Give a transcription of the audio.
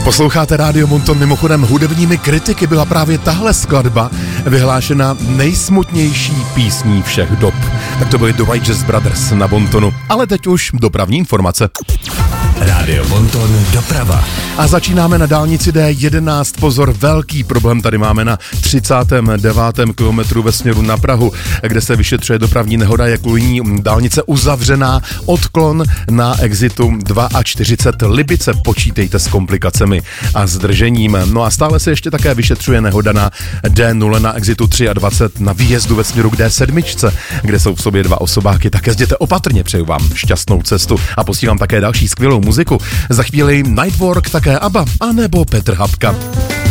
Posloucháte Rádio Bonton, mimochodem hudebními kritiky byla právě tahle skladba vyhlášena nejsmutnější písní všech dob. Tak to byli The Righteous Brothers na Bontonu. Ale teď už dopravní informace. Rádio Bonton doprava. A začínáme na dálnici D11. Pozor, velký problém tady máme na 39. kilometru ve směru na Prahu, kde se vyšetřuje dopravní nehoda, je kvůli ní dálnice uzavřená. Odklon na exitu 42 Libice, počítejte s komplikacemi a zdržením. No a stále se ještě také vyšetřuje nehoda na D0 na exitu 23 na výjezdu ve směru k D7, kde jsou v sobě dva osobáky. Tak jezděte opatrně, přeju vám šťastnou cestu a posílám také další skvělou muziku. Za chvíli Nightwork, také ABBA, anebo Petr Habka.